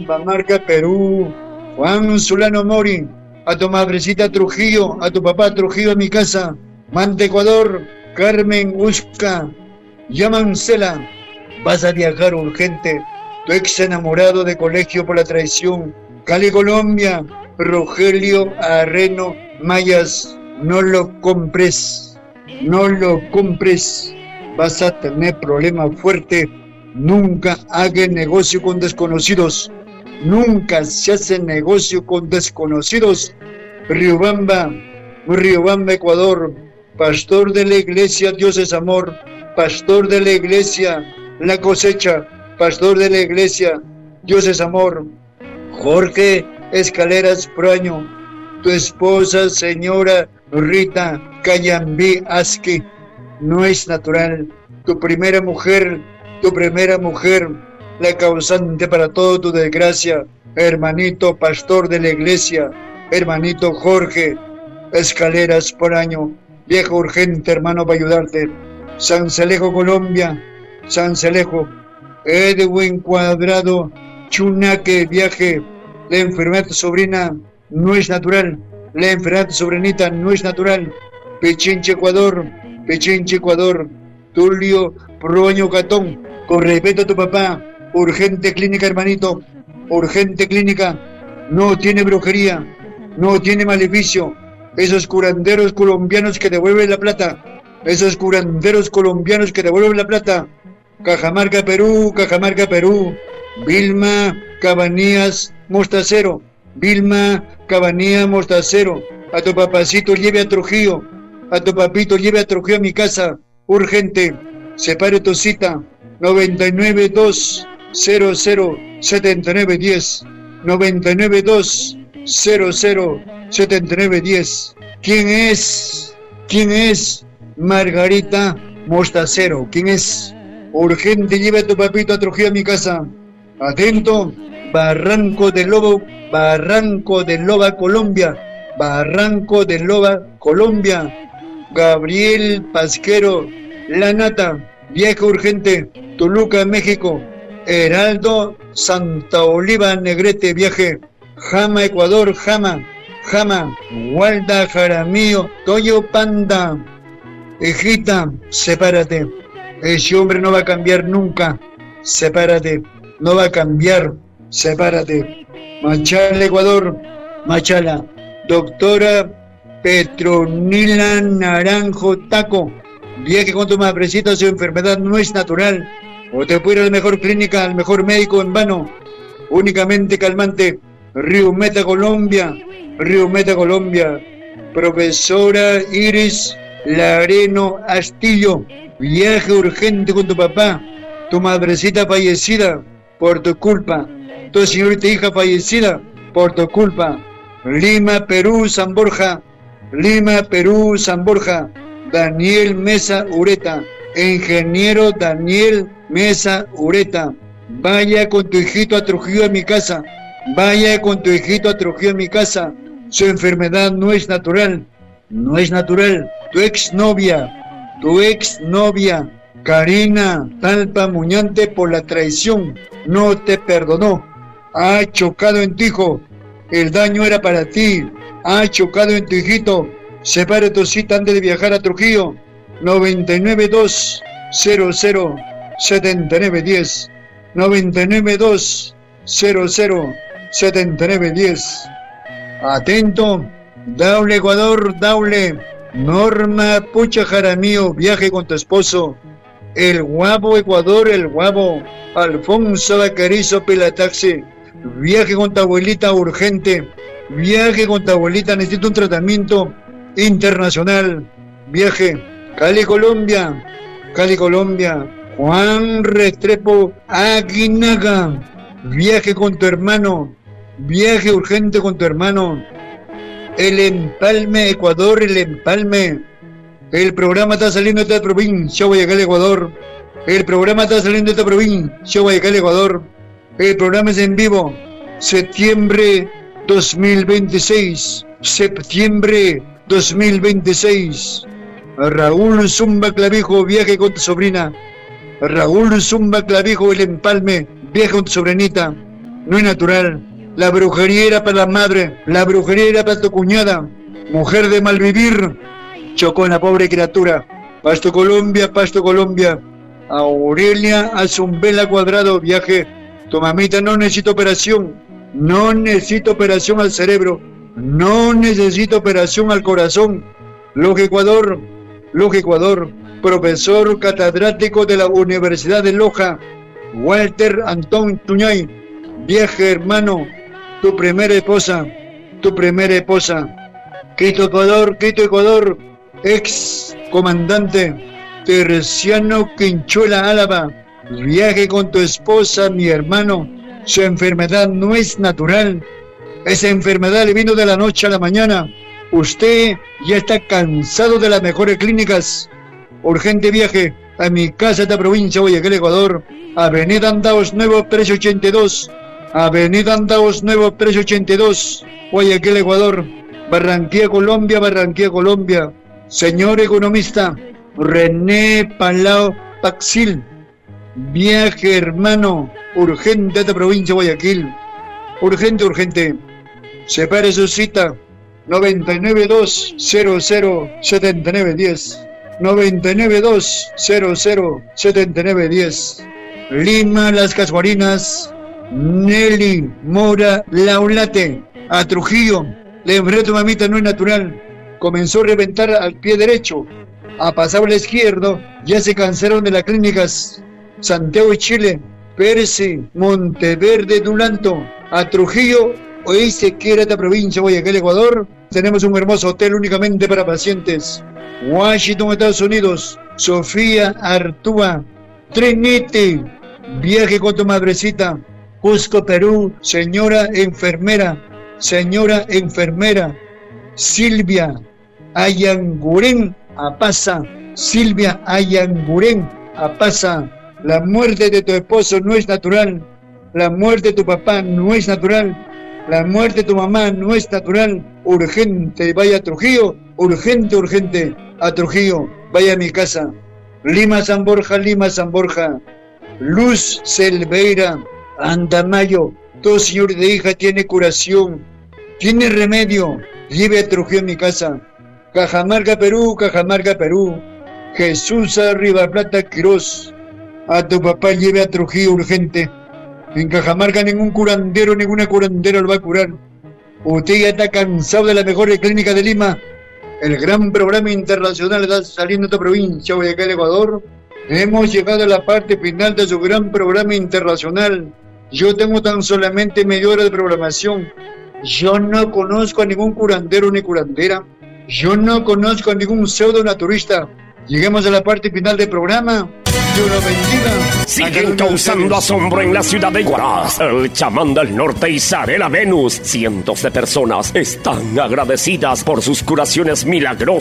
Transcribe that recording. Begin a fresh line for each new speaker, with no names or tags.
Marca Perú, Juan Solano Mori, a tu madrecita Trujillo, a tu papá Trujillo a mi casa, Manta Ecuador, Carmen Usca, Yamancela, vas a viajar urgente, tu ex enamorado de colegio por la traición, Cali Colombia, Rogelio Arreno Mayas, no lo compres, no lo compres, vas a tener problemas fuertes, nunca hagas negocio con desconocidos. Nunca se hace negocio con desconocidos. Riobamba, Ecuador. Pastor de la iglesia, Dios es amor. Pastor de la iglesia, la cosecha. Pastor de la iglesia, Dios es amor. Jorge Escaleras Proaño. Tu esposa, señora Rita Cayambí Asqui, no es natural. Tu primera mujer, la causante para toda tu desgracia, hermanito pastor de la iglesia, hermanito Jorge Escaleras por año, viejo urgente hermano para ayudarte. San Celejo, Colombia, San Celejo, Edwin Cuadrado, Chunaque, viaje, la enfermedad sobrina no es natural, la enfermedad sobrinita no es natural. Pichinche, Ecuador, Tulio Proaño Catón, con respeto a tu papá. Urgente clínica, hermanito, urgente clínica, no tiene brujería, no tiene maleficio, esos curanderos colombianos que devuelven la plata, Cajamarca, Perú, Vilma Cabanías Mostacero, a tu papacito lleve a Trujillo, a tu papito lleve a Trujillo a mi casa, urgente, separe tu cita, 992 00 7910 992 00 7910. ¿Quién es Margarita Mostacero? ¿Quién es? Urgente, lleve a tu papito a Trujillo a mi casa. Atento, Barranco de Loba, Colombia. Gabriel Pasquero, La Nata, viaje urgente, Toluca, México. Heraldo Santa Oliva Negrete, viaje. Jama, Ecuador, Jama. Walda Jaramillo, Toyo Panda. Hijita, sepárate. Ese hombre no va a cambiar nunca. Sepárate. No va a cambiar. Sepárate. Machala, Ecuador. Machala. Doctora Petronila Naranjo Taco. Viaje con tu madrecita, su enfermedad no es natural. O te puede ir a la mejor clínica, al mejor médico en vano. Únicamente calmante. Río Meta, Colombia. Profesora Iris Lareno Astillo. Viaje urgente con tu papá. Tu madrecita fallecida por tu culpa. Tu señorita hija fallecida por tu culpa. Lima, Perú, San Borja. Daniel Mesa Ureta. Ingeniero Daniel Mesa Ureta. Vaya con tu hijito a Trujillo a mi casa. Su enfermedad no es natural. Tu exnovia, Karina Talpa Muñante, por la traición, no te perdonó. Ha chocado en tu hijo. El daño era para ti. Ha chocado en tu hijito. Separa tu cita antes de viajar a Trujillo. 992 00 7910 992 00 7910. Atento, Daule, Ecuador, Daule. Norma Pucha Jaramillo, viaje con tu esposo. El Guabo, Ecuador, el Guabo. Alfonso Bacarizo Pelataxi, viaje con tu abuelita urgente. Necesita un tratamiento internacional. Viaje. Cali, Colombia. Juan Restrepo Aguinaga, viaje con tu hermano. Viaje urgente con tu hermano. El Empalme, Ecuador, el Empalme. El programa está saliendo de esta provincia, Guayaquil, Ecuador. El programa es en vivo. Septiembre 2026. Raúl Zumba Clavijo, viaje con tu sobrina. El Empalme, viaje con tu sobrinita. no es natural. La brujería era para la madre, la brujería era para tu cuñada, mujer de malvivir, chocó en la pobre criatura. Pasto Colombia, Aurelia Azumbela Cuadrado, viaje. Tu mamita no necesita operación, no necesita operación al cerebro, no necesita operación al corazón. Loja Ecuador, profesor catedrático de la Universidad de Loja, Walter Antón Tuñay, viaje hermano, tu primera esposa, Quito Ecuador, ex comandante Terciano Quinchuela Álava, viaje con tu esposa, mi hermano, su enfermedad no es natural, esa enfermedad le vino de la noche a la mañana, usted ya está cansado de las mejores clínicas, urgente viaje a mi casa de provincia de Guayaquil, Ecuador, Avenida Andaos Nuevo 382, Guayaquil, Ecuador, Barranquilla, Colombia, señor economista, René Palau Paxil, viaje hermano, urgente a esta provincia de Guayaquil, urgente, separe su cita, 992007910, 992007910, Lima, Las Casuarinas, Nelly Mora Laulate, a Trujillo, la enfermedad de tu mamita no es natural, comenzó a reventar al pie derecho, a pasar al izquierdo, ya se cansaron de las clínicas, Santiago de Chile, Percy, Monteverde, Dulanto, a Trujillo, hoy se quiere esta provincia, Guayaquil, Ecuador, tenemos un hermoso hotel únicamente para pacientes, Washington, Estados Unidos, Sofía Artúa, Trinity, viaje con tu madrecita, Cusco, Perú, señora enfermera, Silvia Ayanguren Apasa, la muerte de tu esposo no es natural, la muerte de tu papá no es natural, la muerte de tu mamá no es natural, urgente, vaya a Trujillo, urgente, a Trujillo, vaya a mi casa, Lima San Borja, Luz Silveira, Andamayo, todo señor de hija tiene curación, tiene remedio, lleve a Trujillo a mi casa, Cajamarca, Perú, Jesús Rivaplata Quirós, a tu papá lleve a Trujillo urgente, en Cajamarca ninguna curandera lo va a curar, usted ya está cansado de la mejor clínica de Lima, el gran programa internacional está saliendo de esta provincia, Guayaquil, Ecuador, hemos llegado a la parte final de su gran programa internacional, yo tengo tan solamente media hora de programación, yo no conozco a ningún curandero ni curandera, yo no conozco a ningún pseudo naturista. Llegamos a la parte final del programa. Dios lo bendiga.
Siguen causando asombro en la ciudad de Huaraz, el chamán del norte Isabela Venus. Cientos de personas están agradecidas por sus curaciones milagrosas.